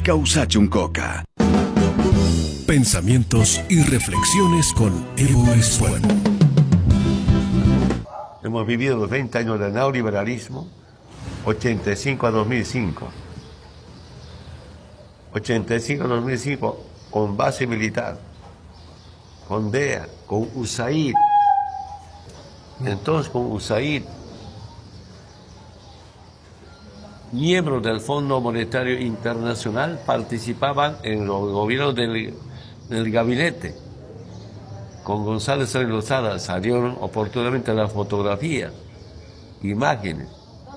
Causachuncoca. Pensamientos y reflexiones con Evo Espuelo. Hemos vivido los 20 años del neoliberalismo, 85 a 2005. 85 a 2005 con base militar, con DEA, con USAID. Entonces con USAID, miembros del Fondo Monetario Internacional participaban en los gobiernos del gabinete. Con González Lozada salieron oportunamente las fotografías, imágenes.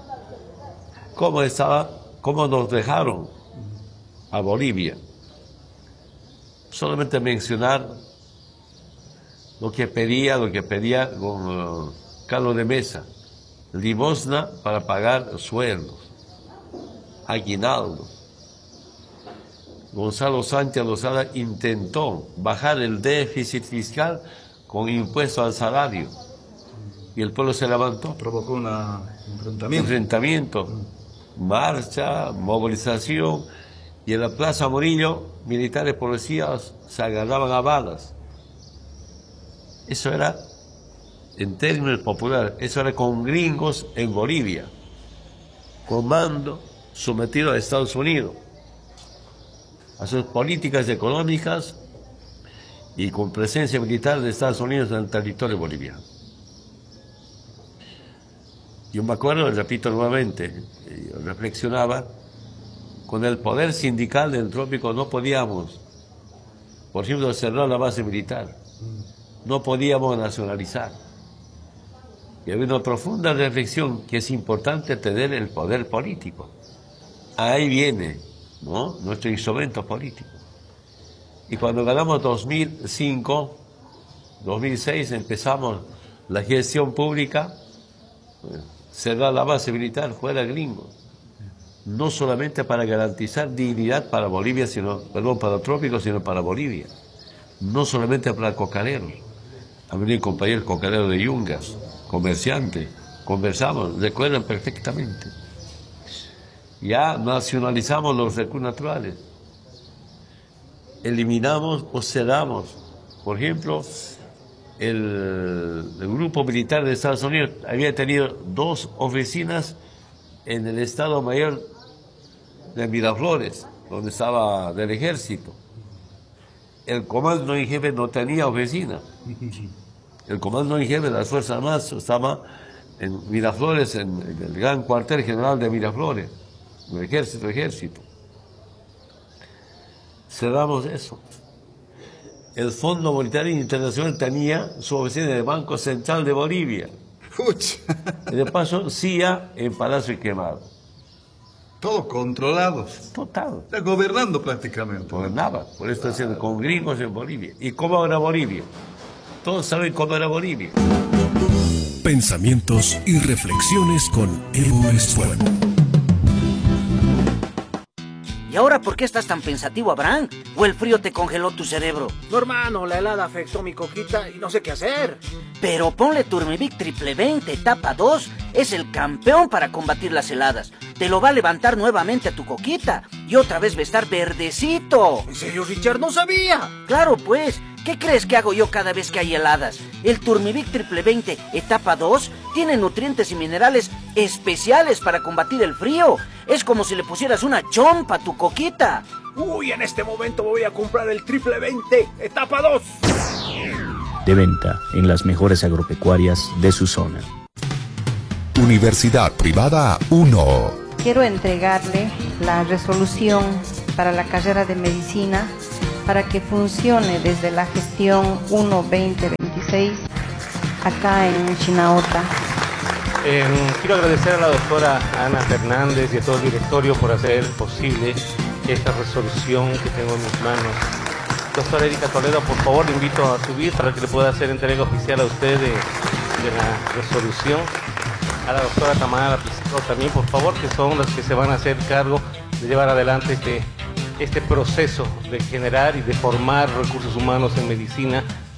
¿Cómo nos dejaron a Bolivia? Solamente mencionar lo que pedía con Carlos de Mesa, limosna para pagar sueldos, aguinaldo. Gonzalo Sánchez Lozada intentó bajar el déficit fiscal con impuesto al salario y el pueblo se levantó. Provocó un enfrentamiento, marcha, movilización, y en la Plaza Murillo militares policías se agarraban a balas. Eso era, en términos populares, eso era con gringos en Bolivia, comando sometido a Estados Unidos, a sus políticas económicas y con presencia militar de Estados Unidos en el territorio boliviano. Yo me acuerdo, repito nuevamente, yo reflexionaba, con el poder sindical del trópico no podíamos, por ejemplo, cerrar la base militar, no podíamos nacionalizar. Y había una profunda reflexión que es importante tener el poder político. Ahí viene, ¿no?, nuestro instrumento político. Y cuando ganamos 2005, 2006, empezamos la gestión pública, cerrar la base militar, fuera gringo. No solamente para garantizar dignidad para Bolivia, para el trópico, sino para Bolivia. No solamente para cocaneros. Ha venido el compañero cocanero de Yungas, comerciante, conversamos, recuerdan perfectamente. Ya nacionalizamos los recursos naturales. Eliminamos o cerramos. Por ejemplo, el grupo militar de Estados Unidos había tenido 2 oficinas en el Estado Mayor de Miraflores, donde estaba del ejército. El comando en jefe no tenía oficina. El comando en jefe de las Fuerzas Armadas estaba en Miraflores, en el gran cuartel general de Miraflores, el ejército. Cerramos eso. El Fondo Monetario Internacional tenía su oficina en el Banco Central de Bolivia. Y de paso, CIA en Palacio Quemado. Todo controlado. Total. Está gobernando prácticamente. Gobernaba, por eso está haciendo con gringos en Bolivia. ¿Y cómo era Bolivia? Todos saben cómo era Bolivia. Pensamientos y reflexiones con Evo Espuelo. ¿Y ahora por qué estás tan pensativo, Abraham? ¿O el frío te congeló tu cerebro? No, hermano, la helada afectó mi coquita y no sé qué hacer. Pero ponle Turmivic Triple 20 etapa 2. Es el campeón para combatir las heladas. Te lo va a levantar nuevamente a tu coquita y otra vez va a estar verdecito. ¿En serio, Richard? ¡No sabía! Claro, pues. ¿Qué crees que hago yo cada vez que hay heladas? El Turmivic Triple 20 etapa 2 tiene nutrientes y minerales especiales para combatir el frío. Es como si le pusieras una chompa a tu coquita. Uy, en este momento voy a comprar el Triple 20 etapa 2. De venta en las mejores agropecuarias de su zona. Universidad Privada 1. Quiero entregarle la resolución para la carrera de medicina para que funcione desde la gestión 1-2026 acá en Chinaota. Quiero agradecer a la doctora Ana Fernández y a todo el directorio por hacer posible esta resolución que tengo en mis manos. Doctora Erika Toledo, por favor, le invito a subir para que le pueda hacer entrega oficial a usted de la resolución. A la doctora Tamara Pizarro también, por favor, que son los que se van a hacer cargo de llevar adelante este proceso de generar y de formar recursos humanos en medicina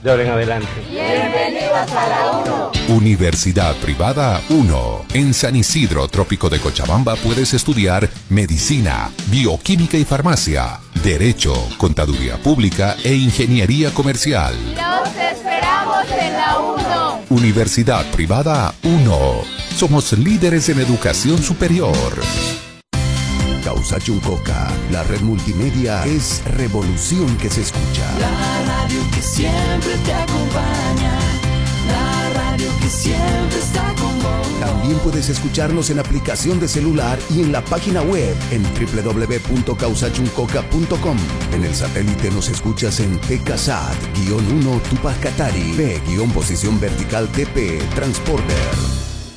de ahora en adelante. Bienvenidos a la UNO. Universidad Privada 1. En San Isidro, Trópico de Cochabamba, puedes estudiar Medicina, Bioquímica y Farmacia, Derecho, Contaduría Pública e Ingeniería Comercial. Los esperamos en la UNO. Universidad Privada 1. Somos líderes en educación superior. Causa Chuncoca, la red multimedia es revolución que se escucha. La radio que siempre te acompaña, la radio que siempre está con vos. También puedes escucharnos en aplicación de celular y en la página web en www.causachuncoca.com. En el satélite nos escuchas en TKSAT-1 Tupac Katari, P-posición vertical TP, Transporter.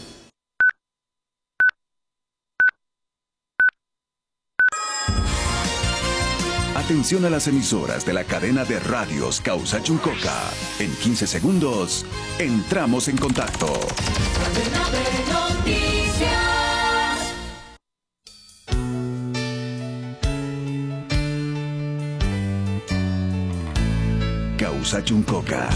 Atención a las emisoras de la cadena de radios Causa Chuncoca. En 15 segundos, entramos en contacto. Cadena de noticias. Causa Chuncoca.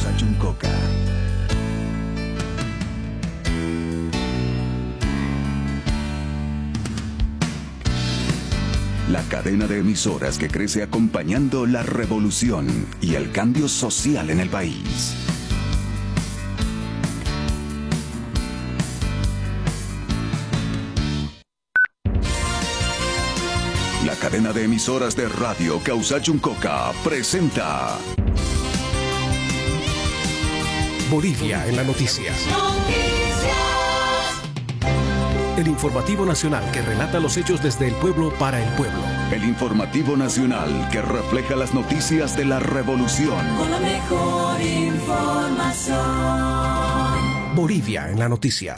La cadena de emisoras que crece acompañando la revolución y el cambio social en el país. La cadena de emisoras de radio Causa Chuncoca presenta Bolivia en la noticia. El informativo nacional que relata los hechos desde el pueblo para el pueblo. El informativo nacional que refleja las noticias de la revolución. Con la mejor información. Bolivia en la noticia.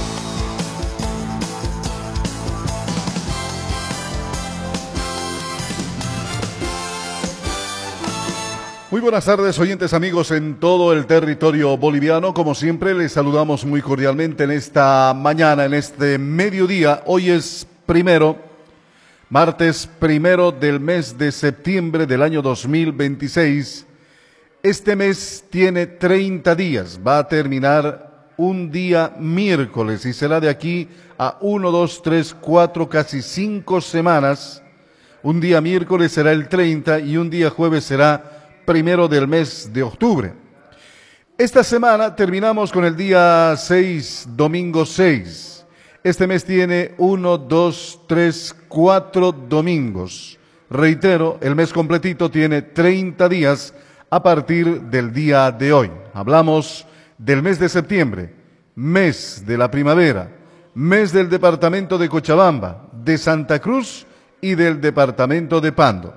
Muy buenas tardes, oyentes amigos en todo el territorio boliviano. Como siempre, les saludamos muy cordialmente en esta mañana, en este mediodía. Hoy es martes primero del mes de septiembre del año 2026. Este mes tiene 30 días, va a terminar un día miércoles y será de aquí a 1, 2, 3, 4, casi 5 semanas. Un día miércoles será el 30 y un día jueves será primero del mes de octubre. Esta semana terminamos con el día 6, domingo 6. Este mes tiene 1, 2, 3, 4 domingos. Reitero, el mes completito tiene 30 días a partir del día de hoy. Hablamos del mes de septiembre, mes de la primavera, mes del departamento de Cochabamba, de Santa Cruz y del departamento de Pando.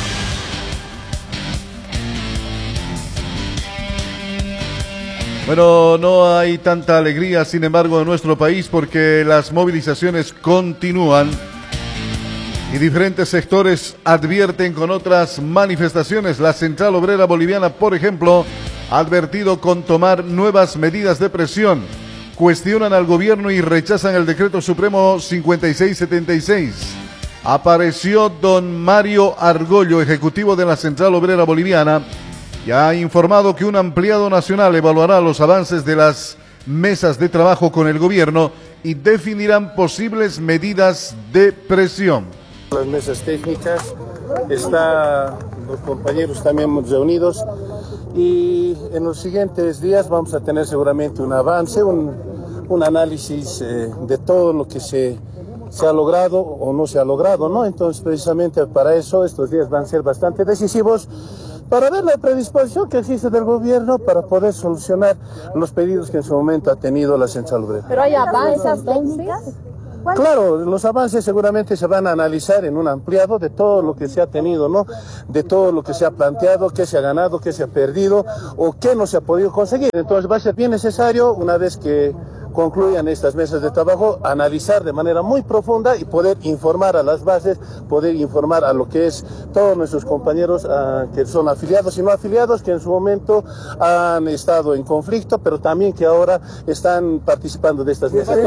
Bueno, no hay tanta alegría, sin embargo, en nuestro país porque las movilizaciones continúan y diferentes sectores advierten con otras manifestaciones. La Central Obrera Boliviana, por ejemplo, ha advertido con tomar nuevas medidas de presión. Cuestionan al gobierno y rechazan el decreto supremo 5676. Apareció don Mario Argollo, ejecutivo de la Central Obrera Boliviana, y ha informado que un ampliado nacional evaluará los avances de las mesas de trabajo con el gobierno y definirán posibles medidas de presión. Las mesas técnicas, están los compañeros también reunidos y en los siguientes días vamos a tener seguramente un avance, un análisis de todo lo que se ha logrado o no se ha logrado, ¿no? Entonces precisamente para eso estos días van a ser bastante decisivos, para ver la predisposición que existe del gobierno para poder solucionar los pedidos que en su momento ha tenido la Central Obrera. ¿Pero hay avances técnicos? Claro, los avances seguramente se van a analizar en un ampliado de todo lo que se ha tenido, ¿no? De todo lo que se ha planteado, qué se ha ganado, qué se ha perdido o qué no se ha podido conseguir. Entonces va a ser bien necesario, una vez que concluyan estas mesas de trabajo, analizar de manera muy profunda y poder informar a las bases, poder informar a lo que es todos nuestros compañeros que son afiliados y no afiliados, que en su momento han estado en conflicto, pero también que ahora están participando de estas mesas.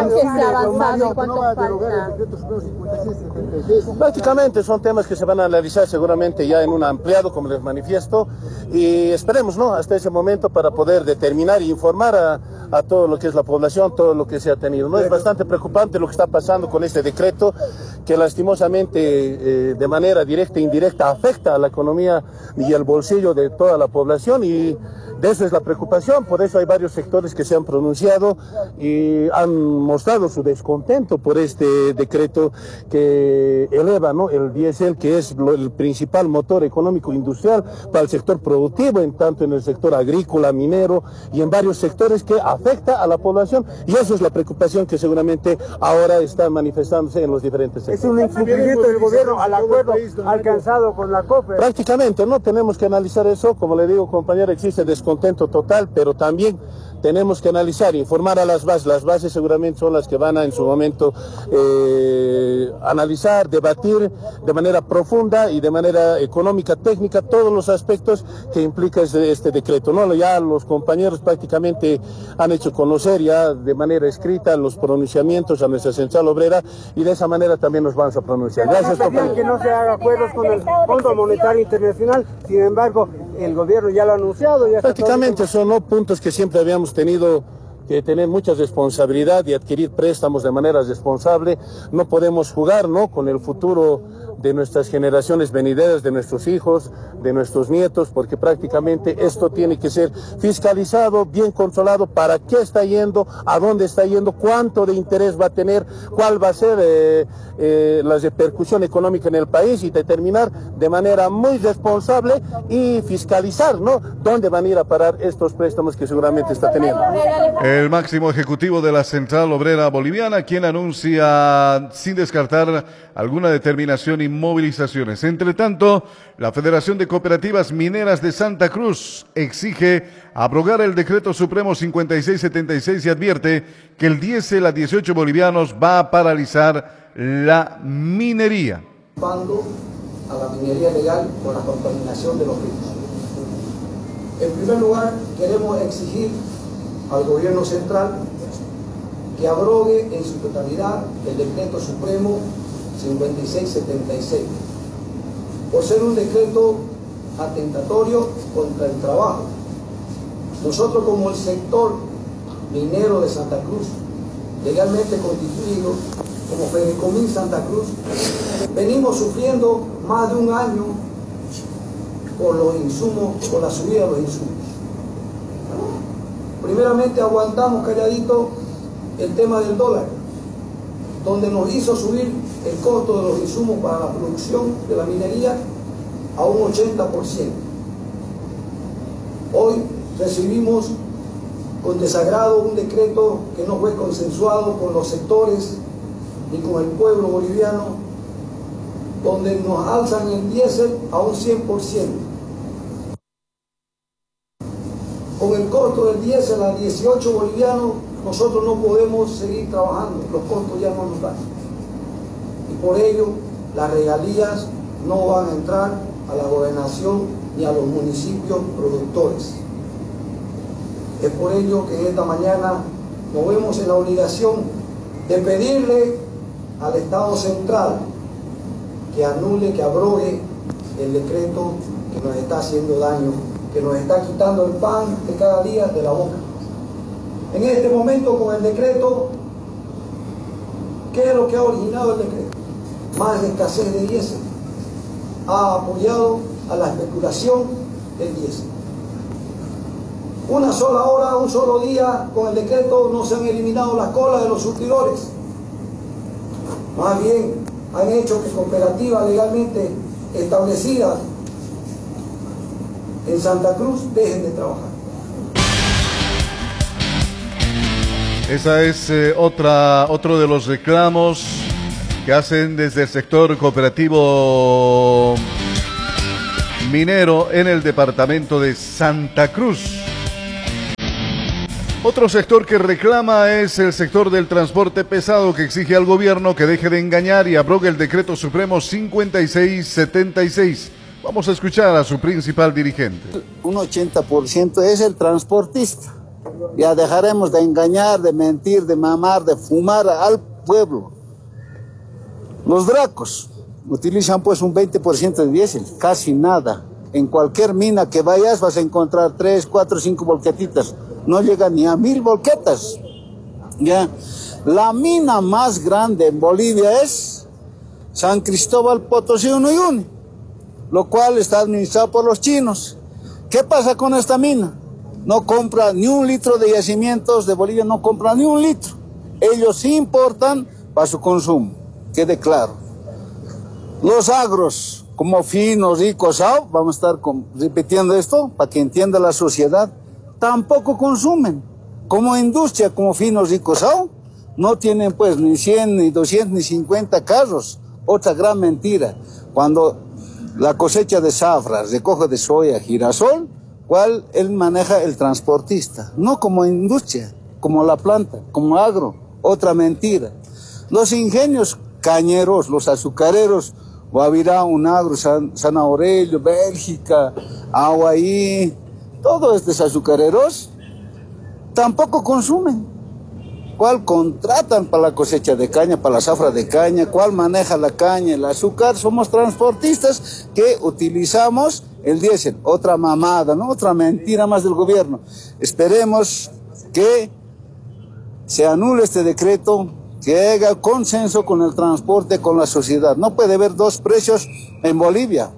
Prácticamente son temas que se van a analizar seguramente ya en un ampliado, como les manifiesto, y esperemos, ¿no?, hasta ese momento para poder determinar e informar a todo lo que es la población, todo lo que se ha tenido. ¿No? Es bastante preocupante lo que está pasando con este decreto, que lastimosamente de manera directa e indirecta afecta a la economía y al bolsillo de toda la población, y de eso es la preocupación. Por eso hay varios sectores que se han pronunciado y han mostrado su descontento por este decreto que eleva, ¿no?, el diésel, que es el principal motor económico industrial para el sector productivo, en tanto en el sector agrícola, minero y en varios sectores, que afecta a la población, y eso es la preocupación que seguramente ahora está manifestándose en los diferentes sectores. Es un incumplimiento del gobierno al acuerdo alcanzado con la COFE. Prácticamente, ¿no? Tenemos que analizar eso. Como le digo, compañera, existe descontento total, pero también tenemos que analizar, informar a las bases. Las bases seguramente son las que van a en su momento analizar, debatir de manera profunda y de manera económica, técnica, todos los aspectos que implica este decreto, ¿no? Ya los compañeros prácticamente han hecho conocer ya de manera escrita los pronunciamientos a nuestra central obrera, y de esa manera también nos vamos a pronunciar. Gracias, compañeros. Que no se haga acuerdos con el Fondo Monetario Internacional, sin embargo, el gobierno ya lo ha anunciado. Ya prácticamente son, ¿no?, puntos que siempre habíamos tenido que tener mucha responsabilidad y adquirir préstamos de manera responsable. No podemos jugar, ¿no?, con el futuro de nuestras generaciones venideras, de nuestros hijos, de nuestros nietos, porque prácticamente esto tiene que ser fiscalizado, bien controlado, para qué está yendo, a dónde está yendo, cuánto de interés va a tener, cuál va a ser la repercusión económica en el país, y determinar de manera muy responsable y fiscalizar, ¿no?, dónde van a ir a parar estos préstamos que seguramente está teniendo. El máximo ejecutivo de la Central Obrera Boliviana, quien anuncia sin descartar alguna determinación y movilizaciones. Entre tanto, la Federación de Cooperativas Mineras de Santa Cruz exige abrogar el Decreto Supremo 5676 y advierte que el diésel a 18 bolivianos va a paralizar la minería. A la minería legal por la contaminación de los ríos. En primer lugar, queremos exigir al gobierno central que abrogue en su totalidad el Decreto Supremo 5676, por ser un decreto atentatorio contra el trabajo. Nosotros, como el sector minero de Santa Cruz, legalmente constituido como Fedecomín Santa Cruz, venimos sufriendo más de un año por los insumos, por la subida de los insumos. Primeramente aguantamos calladito el tema del dólar, donde nos hizo subir el costo de los insumos para la producción de la minería a un 80%. Hoy recibimos con desagrado un decreto que no fue consensuado con los sectores ni con el pueblo boliviano, donde nos alzan el diésel a un 100%. Con el costo del diésel a 18 bolivianos, nosotros no podemos seguir trabajando, los costos ya no nos dan. Y por ello, las regalías no van a entrar a la gobernación ni a los municipios productores. Es por ello que esta mañana nos vemos en la obligación de pedirle al Estado central que anule, que abrogue el decreto que nos está haciendo daño, que nos está quitando el pan de cada día de la boca. En este momento, con el decreto, ¿qué es lo que ha originado el decreto? Más escasez de diésel. Ha apoyado a la especulación del diésel. Una sola hora, un solo día, con el decreto no se han eliminado las colas de los surtidores. Más bien, han hecho que cooperativas legalmente establecidas en Santa Cruz dejen de trabajar. Esa es otro de los reclamos que hacen desde el sector cooperativo minero en el departamento de Santa Cruz. Otro sector que reclama es el sector del transporte pesado, que exige al gobierno que deje de engañar y abrogue el decreto supremo 5676. Vamos a escuchar a su principal dirigente. Un 80% es el transportista. Ya dejaremos de engañar, de mentir, de mamar, de fumar al pueblo. Los dracos utilizan pues un 20% de diésel, casi nada. En cualquier mina que vayas vas a encontrar 3, 4, 5 volquetitas. No llega ni a 1000 volquetas. ¿Ya? La mina más grande en Bolivia es San Cristóbal Potosí 1 y 1, lo cual está administrado por los chinos. ¿Qué pasa con esta mina? No compra ni un litro de yacimientos de Bolivia, no compra ni un litro. Ellos importan para su consumo, quede claro. Los agros, como Finos, Ricos, vamos a estar repitiendo esto para que entienda la sociedad, tampoco consumen. Como industria, como Finos, Ricos, no tienen pues ni 100, ni 200, ni 50 carros. Otra gran mentira. Cuando la cosecha de zafra, recoge de soya, girasol, ¿cuál él maneja? El transportista. No como industria, como la planta, como agro. Otra mentira. Los ingenios cañeros, los azucareros, Guavirá, Unagro, San Aurelio, Bélgica, Aguaí, todos estos azucareros tampoco consumen. ¿Cuál contratan para la cosecha de caña, para la zafra de caña? ¿Cuál maneja la caña, el azúcar? Somos transportistas que utilizamos el diésel. Otra mamada, ¿no? Otra mentira más del gobierno. Esperemos que se anule este decreto, que haga consenso con el transporte, con la sociedad. No puede haber dos precios en Bolivia.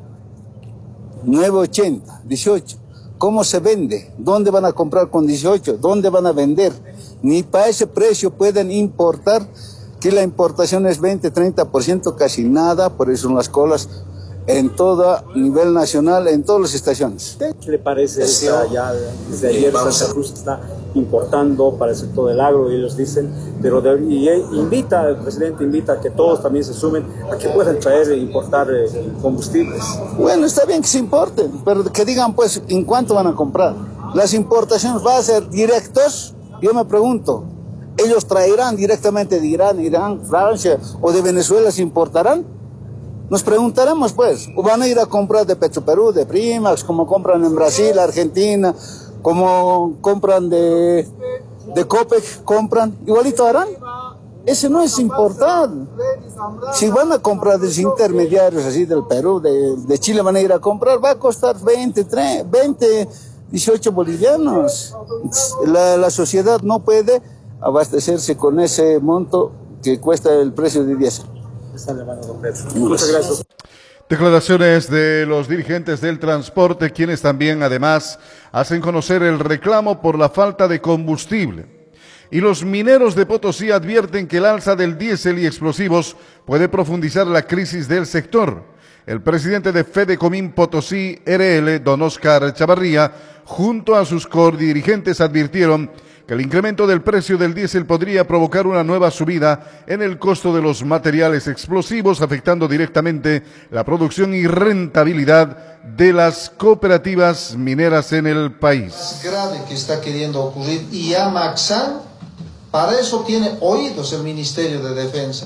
9.80, 18. ¿Cómo se vende? ¿Dónde van a comprar con 18? ¿Dónde van a vender? Ni para ese precio pueden importar, que la importación es 20, 30%, casi nada, por eso son las colas en todo nivel nacional, en todas las estaciones. ¿Qué le parece ya desde ayer Santa Cruz está importando para el sector del agro? Y ellos dicen, el presidente invita a que todos también se sumen a que puedan traer e importar combustibles. Bueno, está bien que se importen, pero que digan pues en cuánto van a comprar. Las importaciones van a ser directos. Yo me pregunto, ¿ellos traerán directamente de Irán, Francia o de Venezuela, se importarán? Nos preguntaremos pues, o van a ir a comprar de Petroperú, de Primax, como compran en Brasil, Argentina, como compran de Copec, compran, igualito harán. Ese no es importar. Si van a comprar de los intermediarios así del Perú, de Chile van a ir a comprar, va a costar 20, 18 bolivianos. La sociedad no puede abastecerse con ese monto que cuesta el precio de diésel. Muchas gracias. Declaraciones de los dirigentes del transporte, quienes también además hacen conocer el reclamo por la falta de combustible. Y los mineros de Potosí advierten que el alza del diésel y explosivos puede profundizar la crisis del sector. El presidente de Fedecomín Potosí RL, don Oscar Chavarría, junto a sus codirigentes advirtieron que el incremento del precio del diésel podría provocar una nueva subida en el costo de los materiales explosivos, afectando directamente la producción y rentabilidad de las cooperativas mineras en el país. Grave que está queriendo ocurrir, y Amaxan, para eso tiene oídos el Ministerio de Defensa.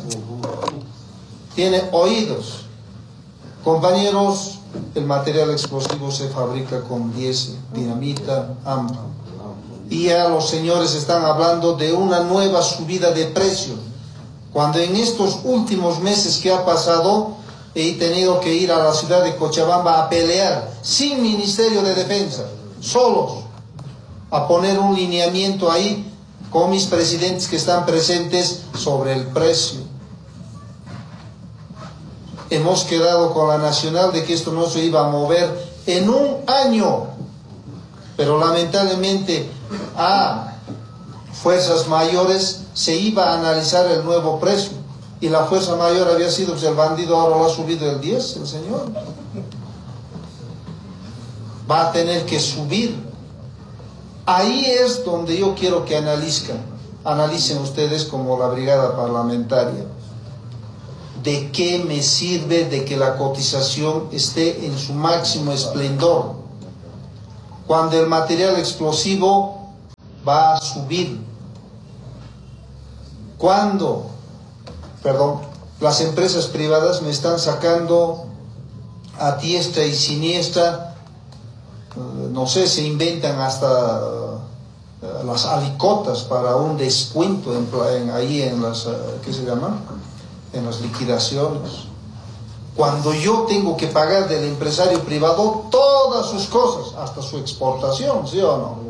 Tiene oídos. Compañeros, el material explosivo se fabrica con diésel, dinamita, AMPA. Y ya los señores están hablando de una nueva subida de precios, cuando en estos últimos meses que ha pasado he tenido que ir a la ciudad de Cochabamba a pelear sin Ministerio de Defensa, solos, a poner un lineamiento ahí con mis presidentes que están presentes sobre el precio. Hemos quedado con la nacional de que esto no se iba a mover en un año, pero lamentablemente a fuerzas mayores se iba a analizar el nuevo precio, y la fuerza mayor había sido pues, el bandido, ahora lo ha subido el 10, el señor. Va a tener que subir. Ahí es donde yo quiero que analicen ustedes como la brigada parlamentaria. ¿De qué me sirve de que la cotización esté en su máximo esplendor cuando el material explosivo va a subir. Cuando, las empresas privadas me están sacando a diestra y siniestra, no sé, se inventan hasta las alicotas para un descuento ahí en las, ¿qué se llama? En las liquidaciones. Cuando yo tengo que pagar del empresario privado todas sus cosas, hasta su exportación, ¿sí o no?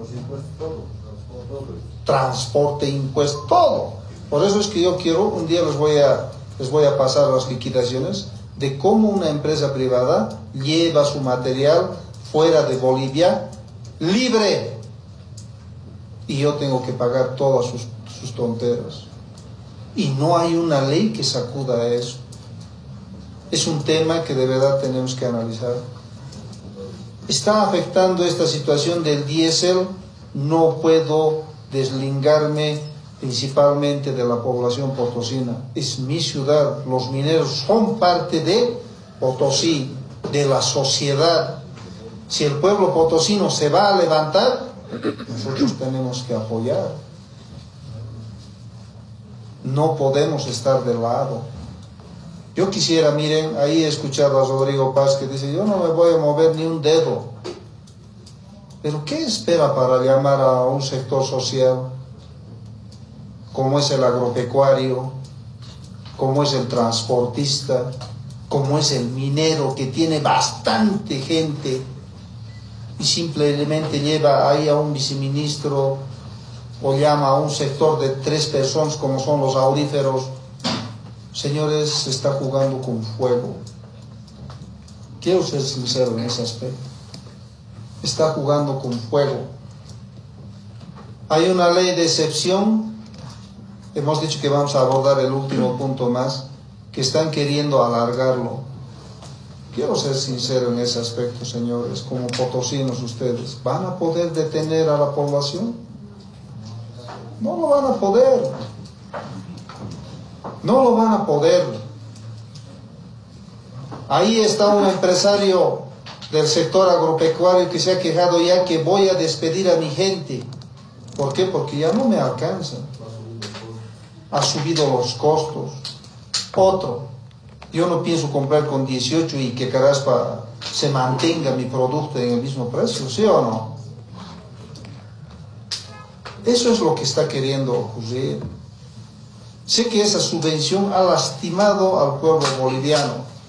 Transporte, impuestos, todo. Por eso es que yo quiero, un día les voy a pasar las liquidaciones de cómo una empresa privada lleva su material fuera de Bolivia libre y yo tengo que pagar todas sus tonteras. Y no hay una ley que sacuda eso. Es un tema que de verdad tenemos que analizar. Está afectando esta situación del diésel, no puedo deslingarme principalmente de la población potosina. Es mi ciudad, los mineros son parte de Potosí, de la sociedad. Si el pueblo potosino se va a levantar, nosotros tenemos que apoyar. No podemos estar de lado. Yo quisiera, miren, ahí he escuchado a Rodrigo Paz que dice, yo no me voy a mover ni un dedo. Pero ¿qué espera para llamar a un sector social como es el agropecuario, como es el transportista, como es el minero, que tiene bastante gente y simplemente lleva ahí a un viceministro o llama a un sector de 3 personas como son los auríferos? Señores, se está jugando con fuego. Quiero ser sincero en ese aspecto. Está jugando con fuego. Hay una ley de excepción. Hemos dicho que vamos a abordar el último punto más, que están queriendo alargarlo. Quiero ser sincero en ese aspecto, señores, como potosinos ustedes. ¿Van a poder detener a la población? No lo van a poder. No lo van a poder. Ahí está un empresario del sector agropecuario que se ha quejado ya que voy a despedir a mi gente. ¿Por qué? Porque ya no me alcanza. Ha subido los costos. Otro, yo no pienso comprar con 18 y que caraspa se mantenga mi producto en el mismo precio, ¿sí o no? Eso es lo que está queriendo ocurrir. Sé que esa subvención ha lastimado al pueblo boliviano,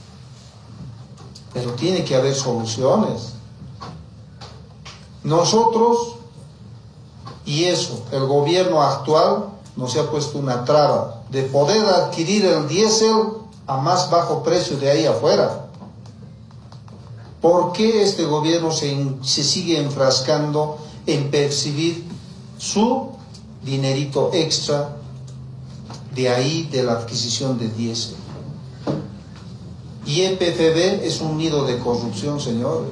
pero tiene que haber soluciones. Nosotros, y eso, el gobierno actual nos ha puesto una traba de poder adquirir el diésel a más bajo precio de ahí afuera. ¿Por qué este gobierno se sigue enfrascando en percibir su dinerito extra de ahí de la adquisición de diésel? Y YPFB es un nido de corrupción, señores.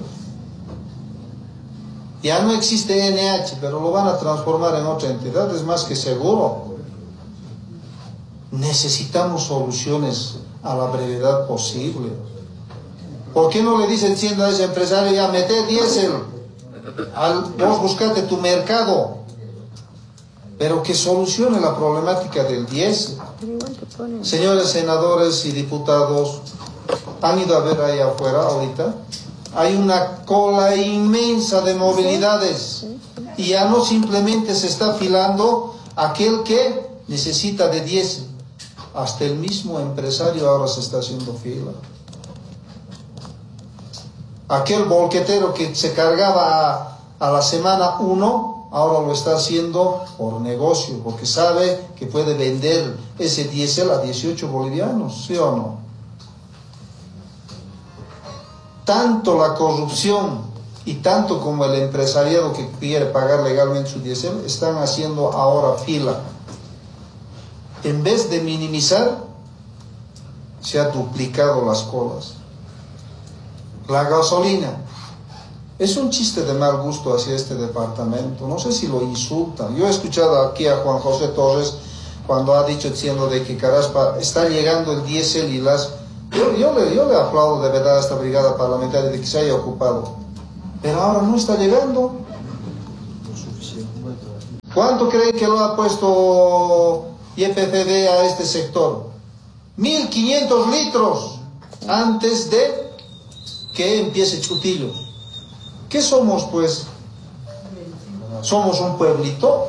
Ya no existe NH, pero lo van a transformar en otra entidad, es más que seguro. Necesitamos soluciones a la brevedad posible. ¿Por qué no le dicen siendo a ese empresario, ya mete diésel, vos buscate tu mercado, pero que solucione la problemática del diésel? Señores senadores y diputados, han ido a ver ahí afuera ahorita, hay una cola inmensa de movilidades y ya no simplemente se está afilando aquel que necesita de diésel, hasta el mismo empresario ahora se está haciendo fila. Aquel volquetero que se cargaba a la semana 1, ahora lo está haciendo por negocio, porque sabe que puede vender ese diésel a 18 bolivianos, ¿sí o no? Tanto la corrupción y tanto como el empresariado que quiere pagar legalmente su diésel están haciendo ahora fila. En vez de minimizar, se ha duplicado las colas. La gasolina es un chiste de mal gusto hacia este departamento. No sé si lo insultan. Yo he escuchado aquí a Juan José Torres cuando ha dicho, diciendo de que caraspa está llegando el diésel y las... Yo le aplaudo de verdad a esta brigada parlamentaria de que se haya ocupado. Pero ahora no está llegando. ¿Cuánto creen que lo ha puesto YPFB a este sector? 1.500 litros antes de que empiece Chutillo. ¿Qué somos, pues? ¿Somos un pueblito?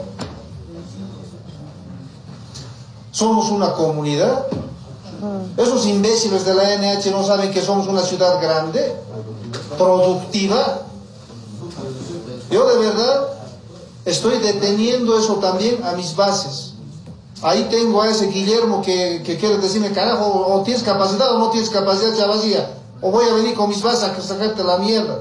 ¿Somos una comunidad? ¿Esos imbéciles de la NH no saben que somos una ciudad grande, productiva? Yo de verdad estoy deteniendo eso también a mis bases. Ahí tengo a ese Guillermo que quiere decirme, carajo, o tienes capacidad o no tienes capacidad, chavasía, o voy a venir con mis bases a sacarte la mierda.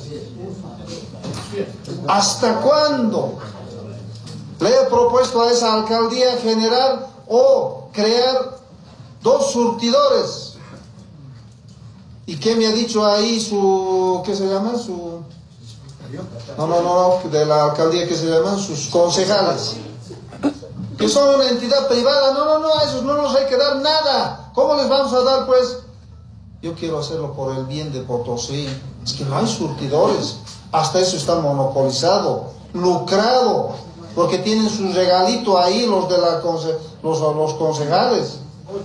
¿Hasta cuándo? Le he propuesto a esa alcaldía generar o crear 2 surtidores. ¿Y qué me ha dicho ahí su, qué se llama? Su... No, de la alcaldía, ¿qué se llaman? Sus concejales. Que son una entidad privada. No, a esos no nos hay que dar nada. ¿Cómo les vamos a dar, pues? Yo quiero hacerlo por el bien de Potosí. Es que no hay surtidores. Hasta eso está monopolizado, lucrado, porque tienen su regalito ahí los de los concejales.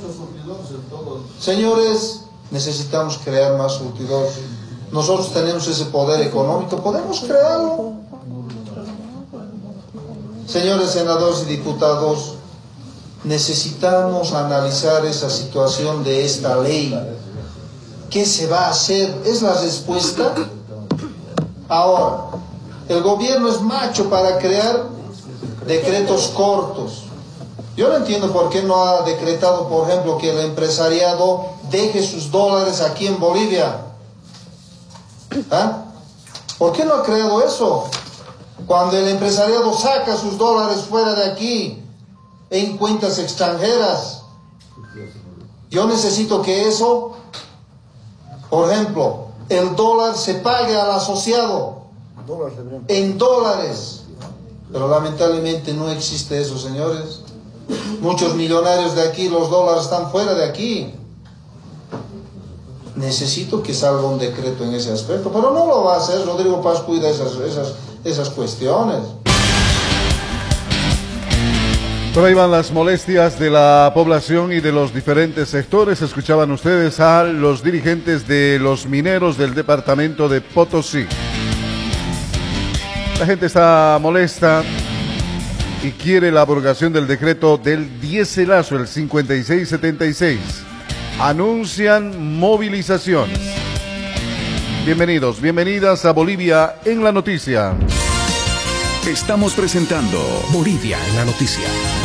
Señores, necesitamos crear más surtidores. Nosotros tenemos ese poder económico, podemos crearlo. Señores senadores y diputados, necesitamos analizar esa situación de esta ley. ¿Qué se va a hacer? ¿Es la respuesta? Ahora, el gobierno es macho para crear decretos cortos. Yo no entiendo por qué no ha decretado, por ejemplo, que el empresariado deje sus dólares aquí en Bolivia. ¿Ah? ¿Por qué no ha creado eso? Cuando el empresariado saca sus dólares fuera de aquí, en cuentas extranjeras. Yo necesito que eso, por ejemplo, el dólar se pague al asociado en dólares. Pero lamentablemente no existe eso, señores. Muchos millonarios de aquí, los dólares están fuera de aquí. Necesito que salga un decreto en ese aspecto, pero no lo va a hacer. Rodrigo Paz cuida esas cuestiones. Por ahí van las molestias de la población y de los diferentes sectores. Escuchaban ustedes a los dirigentes de los mineros del departamento de Potosí. La gente está molesta y quiere la abrogación del decreto del diéselazo, el 5676. Anuncian movilizaciones. Bienvenidos, bienvenidas a Bolivia en la Noticia. Estamos presentando Bolivia en la Noticia.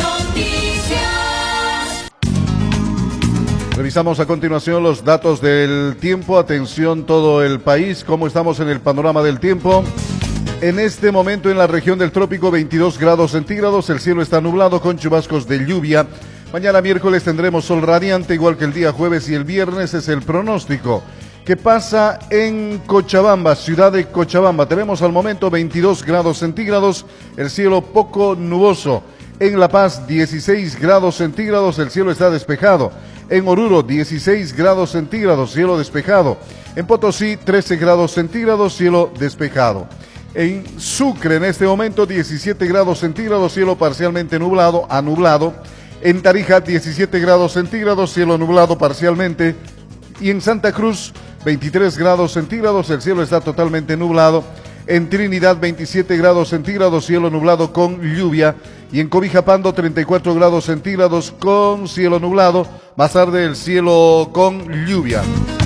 Revisamos a continuación los datos del tiempo. Atención todo el país, ¿cómo estamos en el panorama del tiempo? En este momento en la región del trópico 22 grados centígrados, el cielo está nublado con chubascos de lluvia. Mañana miércoles tendremos sol radiante igual que el día jueves y el viernes es el pronóstico. ¿Qué pasa en Cochabamba, ciudad de Cochabamba? Tenemos al momento 22 grados centígrados, el cielo poco nuboso. En La Paz 16 grados centígrados, el cielo está despejado. En Oruro 16 grados centígrados, cielo despejado. En Potosí 13 grados centígrados, cielo despejado. En Sucre en este momento 17 grados centígrados, cielo parcialmente nublado a nublado. En Tarija 17 grados centígrados, cielo nublado parcialmente. Y en Santa Cruz 23 grados centígrados, el cielo está totalmente nublado. En Trinidad 27 grados centígrados, cielo nublado con lluvia. Y en Cobijapando 34 grados centígrados con cielo nublado. Más tarde el cielo con lluvia.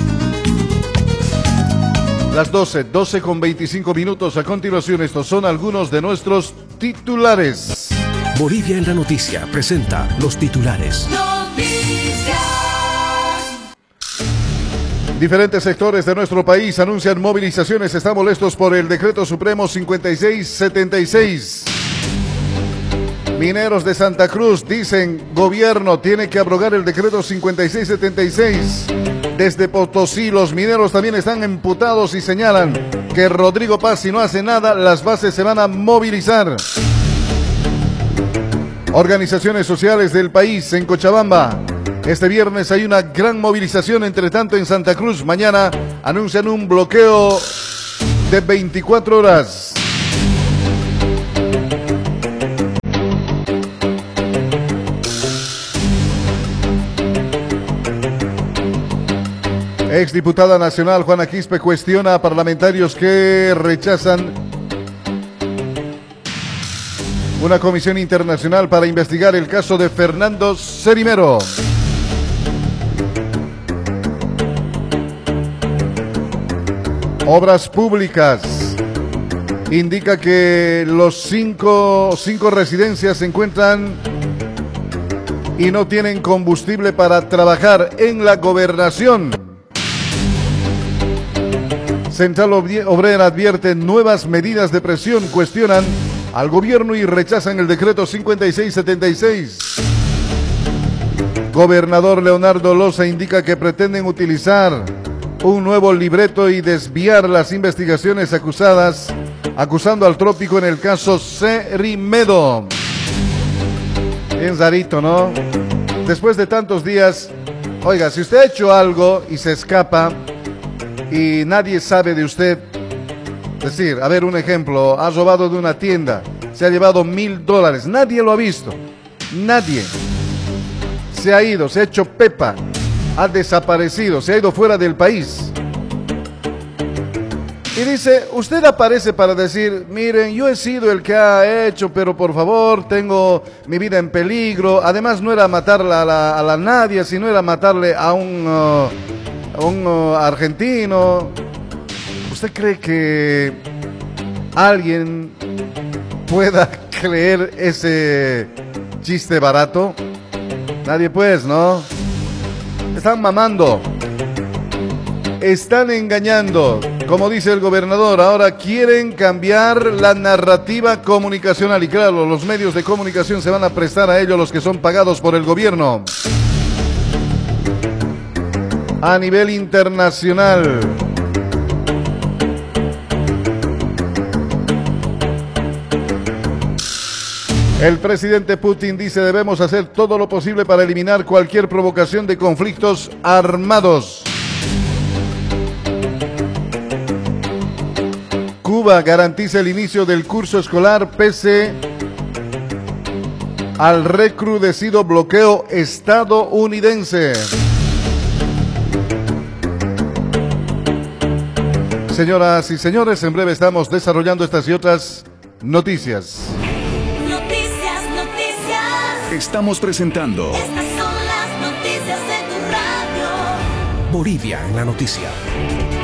Las 12 con 25 minutos. A continuación, estos son algunos de nuestros titulares. Bolivia en la Noticia presenta los titulares. Diferentes sectores de nuestro país anuncian movilizaciones. Están molestos por el Decreto Supremo 5676. Mineros de Santa Cruz dicen, gobierno tiene que abrogar el Decreto 5676. Desde Potosí, los mineros también están emputados y señalan que Rodrigo Paz, si no hace nada, las bases se van a movilizar. Organizaciones sociales del país en Cochabamba. Este viernes hay una gran movilización, entre tanto en Santa Cruz. Mañana anuncian un bloqueo de 24 horas. Exdiputada nacional Juana Quispe cuestiona a parlamentarios que rechazan una comisión internacional para investigar el caso de Fernando Cerimero. Obras Públicas indica que los cinco residencias se encuentran y no tienen combustible para trabajar en la gobernación. Central Obrera advierte nuevas medidas de presión, cuestionan al gobierno y rechazan el decreto 5676. Gobernador Leonardo Loza indica que pretenden utilizar un nuevo libreto y desviar las investigaciones acusando al Trópico en el caso Cerimero. Bien zarito, ¿no? Después de tantos días, oiga, si usted ha hecho algo y se escapa y nadie sabe de usted, es decir, a ver, un ejemplo, ha robado de una tienda, se ha llevado $1,000, nadie lo ha visto, nadie. Se ha ido, se ha hecho pepa, ha desaparecido, se ha ido fuera del país. Y dice, usted aparece para decir, miren, yo he sido el que ha hecho, pero por favor, tengo mi vida en peligro. Además, no era matarle a la Nadia, sino era matarle a un argentino. ¿Usted cree que alguien pueda creer ese chiste barato? Nadie pues, ¿no? Están mamando. Están engañando. Como dice el gobernador, ahora quieren cambiar la narrativa comunicacional. Y claro, los medios de comunicación se van a prestar a ello, los que son pagados por el gobierno. A nivel internacional, el presidente Putin dice: debemos hacer todo lo posible para eliminar cualquier provocación de conflictos armados. Cuba garantiza el inicio del curso escolar pese al recrudecido bloqueo estadounidense. Señoras y señores, en breve estamos desarrollando estas y otras noticias. Estamos presentando Estas son las noticias de tu radio. Bolivia en la noticia.